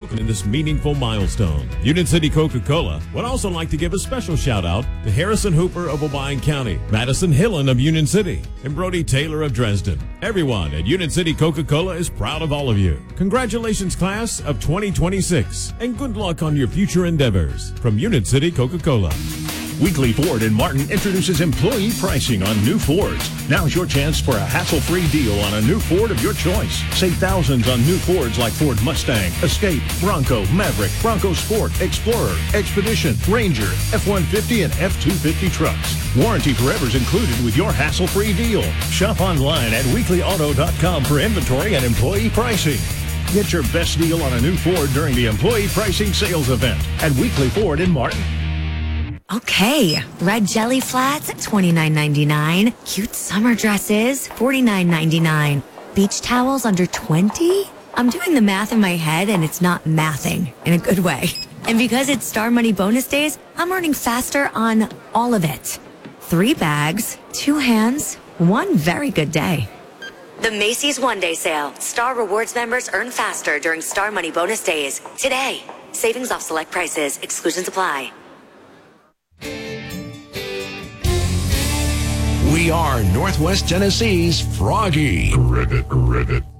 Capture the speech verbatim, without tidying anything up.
in this meaningful milestone. Union City Coca-Cola would also like to give a special shout out to Harrison Hooper of Obion County, Madison Hillen of Union City, and Brody Taylor of Dresden. Everyone at Union City Coca-Cola is proud of all of you. Congratulations, class of twenty twenty-six, and good luck on your future endeavors. From Union City Coca-Cola. Weekly Ford in Martin introduces employee pricing on new Fords. Now's your chance for a hassle-free deal on a new Ford of your choice. Save thousands on new Fords like Ford Mustang, Escape, Bronco, Maverick, Bronco Sport, Explorer, Expedition, Ranger, F one fifty, and F two fifty trucks. Warranty Forever's included with your hassle-free deal. Shop online at weekly auto dot com for inventory and employee pricing. Get your best deal on a new Ford during the Employee Pricing Sales Event at Weekly Ford in Martin. Okay, red jelly flats, twenty-nine ninety-nine. Cute summer dresses, forty-nine ninety-nine. Beach towels under twenty? I'm doing the math in my head and it's not mathing in a good way. And because it's Star Money bonus days, I'm earning faster on all of it. Three bags, two hands, one very good day. The Macy's One Day Sale. Star Rewards members earn faster during Star Money bonus days. Today, savings off select prices. Exclusions apply. We are Northwest Tennessee's Froggy. Ribbit, ribbit.